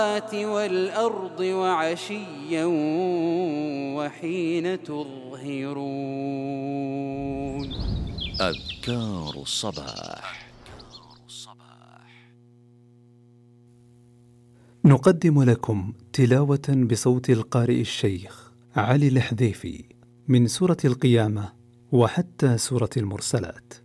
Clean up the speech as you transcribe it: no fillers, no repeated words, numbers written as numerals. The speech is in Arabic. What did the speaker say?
والأرض وعشيا وحين تظهرون. أذكار الصباح. نقدم لكم تلاوة بصوت القارئ الشيخ علي الحذيفي من سورة القيامة وحتى سورة المرسلات.